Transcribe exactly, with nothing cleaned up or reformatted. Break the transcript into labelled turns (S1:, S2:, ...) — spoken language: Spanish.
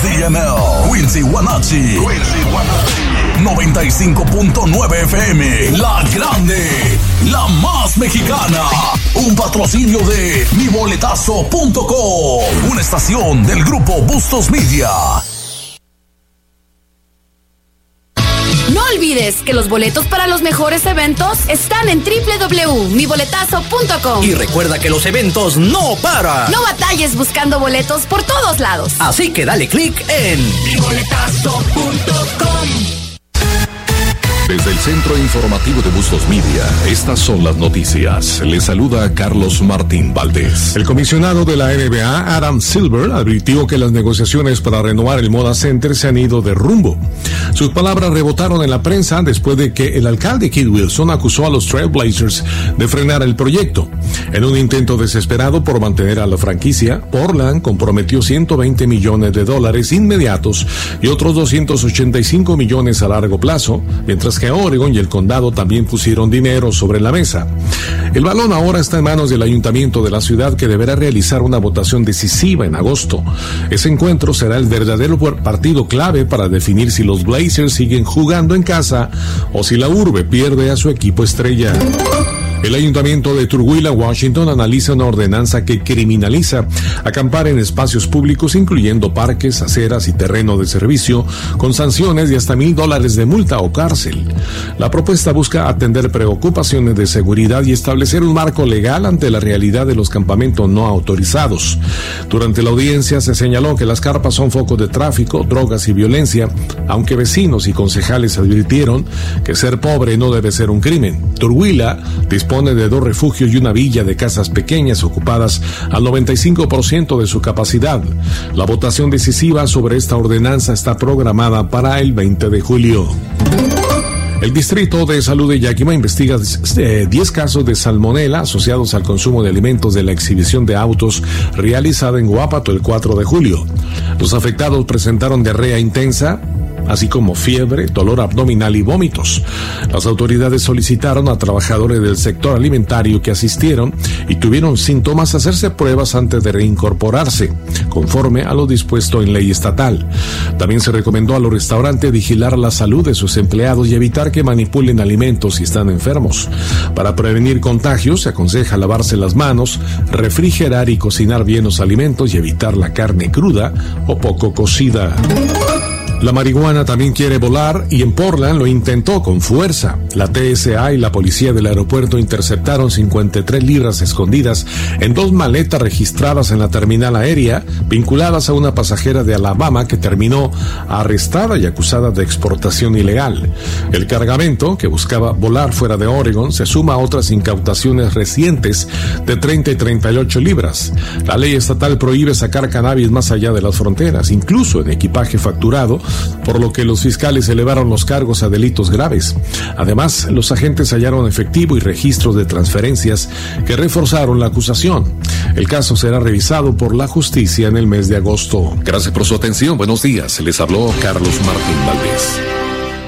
S1: D M L, Quincy Guanachi, noventa y cinco punto nueve F M, La Grande, la más mexicana. Un patrocinio de mi boletazo punto com, una estación del grupo Bustos Media.
S2: No olvides que los boletos para los mejores eventos están en doble u doble u doble u punto mi boletazo punto com.
S3: Y recuerda que los eventos no paran.
S2: No batalles buscando boletos por todos lados.
S3: Así que dale click en mi boletazo punto com.
S4: Desde el Centro Informativo de Bustos Media, estas son las noticias. Les saluda Carlos Martín Valdés.
S5: El comisionado de la N B A, Adam Silver, advirtió que las negociaciones para renovar el Moda Center se han ido de rumbo. Sus palabras rebotaron en la prensa después de que el alcalde Keith Wilson acusó a los Trail Blazers de frenar el proyecto. En un intento desesperado por mantener a la franquicia, Portland comprometió ciento veinte millones de dólares inmediatos y otros doscientos ochenta y cinco millones a largo plazo, mientras que Oregon y el condado también pusieron dinero sobre la mesa. El balón ahora está en manos del ayuntamiento de la ciudad, que deberá realizar una votación decisiva en agosto. Ese encuentro será el verdadero partido clave para definir si los Blazers siguen jugando en casa o si la urbe pierde a su equipo estrella. El ayuntamiento de Turhuila, Washington, analiza una ordenanza que criminaliza acampar en espacios públicos, incluyendo parques, aceras y terreno de servicio, con sanciones de hasta mil dólares de multa o cárcel. La propuesta busca atender preocupaciones de seguridad y establecer un marco legal ante la realidad de los campamentos no autorizados. Durante la audiencia se señaló que las carpas son focos de tráfico, drogas y violencia, aunque vecinos y concejales advirtieron que ser pobre no debe ser un crimen. Turhuila dispone de dos refugios y una villa de casas pequeñas ocupadas al noventa y cinco por ciento de su capacidad. La votación decisiva sobre esta ordenanza está programada para el veinte de julio. El Distrito de Salud de Yakima investiga diez casos de salmonela asociados al consumo de alimentos de la exhibición de autos realizada en Guapato el cuatro de julio. Los afectados presentaron diarrea intensa, así como fiebre, dolor abdominal y vómitos. Las autoridades solicitaron a trabajadores del sector alimentario que asistieron y tuvieron síntomas hacerse pruebas antes de reincorporarse, conforme a lo dispuesto en ley estatal. También se recomendó a los restaurantes vigilar la salud de sus empleados y evitar que manipulen alimentos si están enfermos. Para prevenir contagios, se aconseja lavarse las manos, refrigerar y cocinar bien los alimentos y evitar la carne cruda o poco cocida. La marihuana también quiere volar y en Portland lo intentó con fuerza. La T S A y la policía del aeropuerto interceptaron cincuenta y tres libras escondidas en dos maletas registradas en la terminal aérea, vinculadas a una pasajera de Alabama que terminó arrestada y acusada de exportación ilegal. El cargamento, que buscaba volar fuera de Oregon, se suma a otras incautaciones recientes de treinta y treinta y ocho libras. La ley estatal prohíbe sacar cannabis más allá de las fronteras, incluso en equipaje facturado, por lo que los fiscales elevaron los cargos a delitos graves. Además, los agentes hallaron efectivo y registros de transferencias que reforzaron la acusación. El caso será revisado por la justicia en el mes de agosto.
S4: Gracias por su atención. Buenos días. Les habló Carlos Martín Valdés.